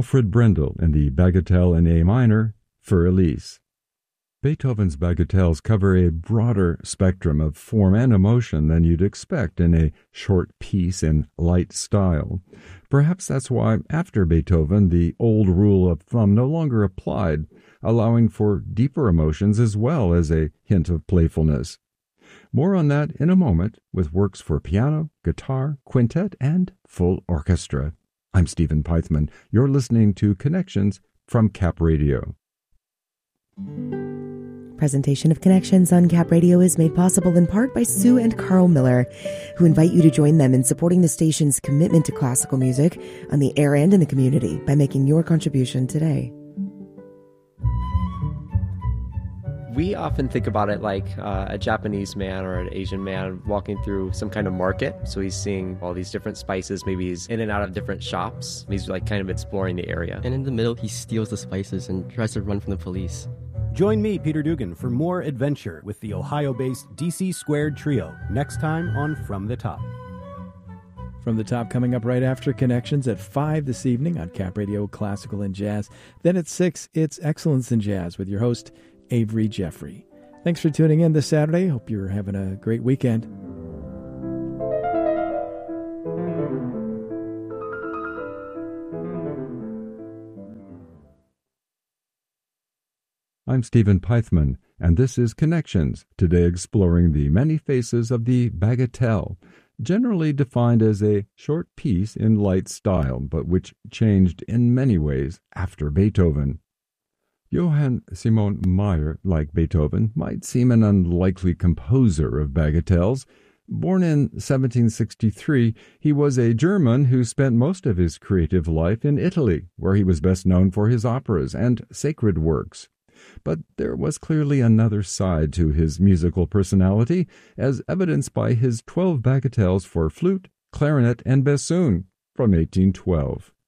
Alfred Brendel in the Bagatelle in A minor, Für Elise. Beethoven's bagatelles cover a broader spectrum of form and emotion than you'd expect in a short piece in light style. Perhaps that's why, after Beethoven, the old rule of thumb no longer applied, allowing for deeper emotions as well as a hint of playfulness. More on that in a moment with works for piano, guitar, quintet, and full orchestra. I'm Stephen Peithman. You're listening to Connections from Cap Radio. Presentation of Connections on Cap Radio is made possible in part by Sue and Carl Miller, who invite you to join them in supporting the station's commitment to classical music on the air and in the community by making your contribution today. We often think about it like a Japanese man or an Asian man walking through some kind of market. So he's seeing all these different spices. Maybe he's in and out of different shops. He's like kind of exploring the area. And in the middle, he steals the spices and tries to run from the police. Join me, Peter Dugan, for more adventure with the Ohio-based DC Squared Trio next time on From the Top. From the Top coming up right after Connections at 5 this evening on Cap Radio Classical and Jazz. Then at 6, it's Excellence in Jazz with your host, Avery Jeffrey. Thanks for tuning in this Saturday. Hope you're having a great weekend. I'm Stephen Peithman, and this is Connections, today exploring the many faces of the bagatelle, generally defined as a short piece in light style, but which changed in many ways after Beethoven. Johann Simon Mayr, like Beethoven, might seem an unlikely composer of bagatelles. Born in 1763, he was a German who spent most of his creative life in Italy, where he was best known for his operas and sacred works. But there was clearly another side to his musical personality, as evidenced by his 12 bagatelles for flute, clarinet, and bassoon from 1812.